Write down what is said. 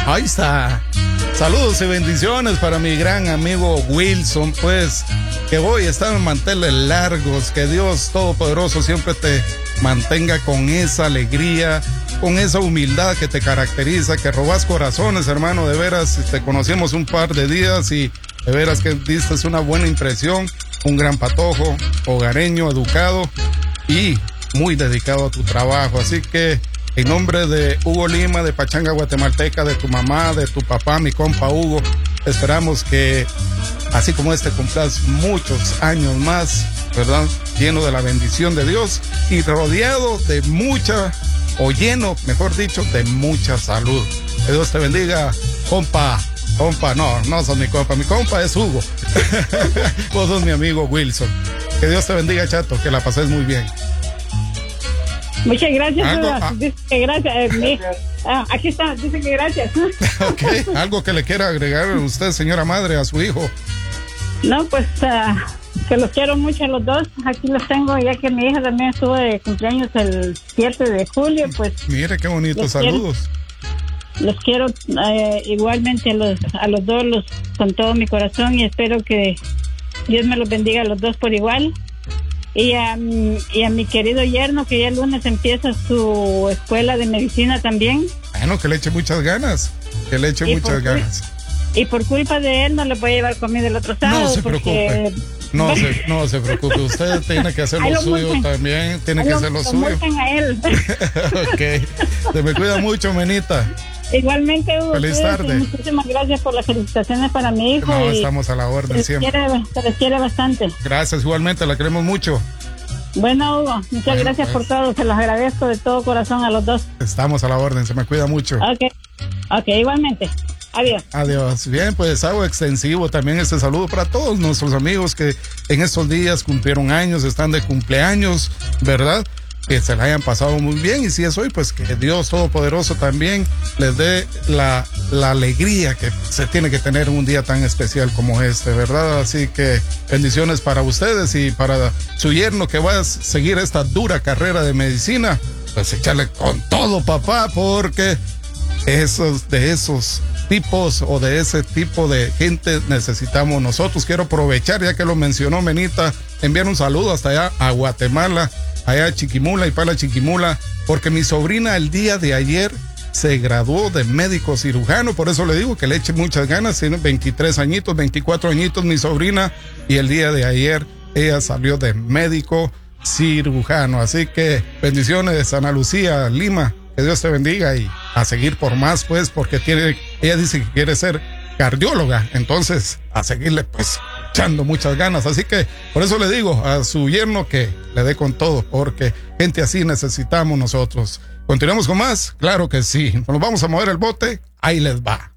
Ahí está. Saludos y bendiciones para mi gran amigo Wilson, pues, que hoy está en manteles largos, que Dios Todopoderoso siempre te mantenga con esa alegría, con esa humildad que te caracteriza, que robas corazones, hermano, de veras, te conocimos un par de días y de veras que diste una buena impresión, un gran patojo, hogareño, educado y muy dedicado a tu trabajo, así que en nombre de Hugo Lima, de Pachanga Guatemalteca, de tu mamá, de tu papá, mi compa Hugo, esperamos que, así como cumplas muchos años más, ¿verdad? Lleno de la bendición de Dios y rodeado de mucha, o lleno, mejor dicho, de mucha salud. Que Dios te bendiga, compa. Compa, no sos mi compa es Hugo. Vos sos mi amigo Wilson. Que Dios te bendiga, chato, que la pases muy bien. Muchas gracias. Dice que gracias. Aquí está, dice que gracias. Ok, algo que le quiera agregar usted, señora madre, a su hijo. No, pues que los quiero mucho a los dos. Aquí los tengo, ya que mi hija también estuvo de cumpleaños el 7 de julio, pues. Mire qué bonitos saludos. Los quiero igualmente a los dos con todo mi corazón y espero que Dios me los bendiga a los dos por igual. Y a mi querido yerno, que ya el lunes empieza su escuela de medicina también. Bueno, que le eche muchas ganas. Y por culpa de él no le voy a llevar comida el otro sábado. No se preocupe. No se preocupe. Usted tiene que hacer lo suyo también. Tiene que hacer lo suyo. A él. Ok. Se me cuida mucho, menita. Igualmente, Hugo. Feliz tarde. Muchísimas gracias por las felicitaciones para mi hijo. No, estamos a la orden siempre. Se les quiere bastante. Gracias, igualmente, la queremos mucho. Bueno, Hugo, muchas gracias por todo. Se los agradezco de todo corazón a los dos. Estamos a la orden, se me cuida mucho. Ok, igualmente. Adiós. Bien, pues hago extensivo también este saludo para todos nuestros amigos que en estos días cumplieron años, están de cumpleaños, ¿verdad? Que se la hayan pasado muy bien, y si es hoy, pues que Dios Todopoderoso también les dé la alegría que se tiene que tener un día tan especial como este, ¿verdad? Así que bendiciones para ustedes y para su yerno que va a seguir esta dura carrera de medicina, pues echarle con todo, papá, porque de esos tipos o de ese tipo de gente necesitamos nosotros. Quiero aprovechar, ya que lo mencionó Menita, enviar un saludo hasta allá a Guatemala, allá a Chiquimula y para Chiquimula, porque mi sobrina el día de ayer se graduó de médico cirujano, por eso le digo que le eche muchas ganas, tiene 23 añitos, 24 añitos mi sobrina, y el día de ayer ella salió de médico cirujano, así que bendiciones, Ana Lucía Lima, que Dios te bendiga y a seguir por más, pues, porque ella dice que quiere ser cardióloga, entonces a seguirle pues echando muchas ganas, así que por eso le digo a su yerno que le dé con todo, porque gente así necesitamos nosotros. ¿Continuamos con más? Claro que sí, nos vamos a mover el bote, ahí les va.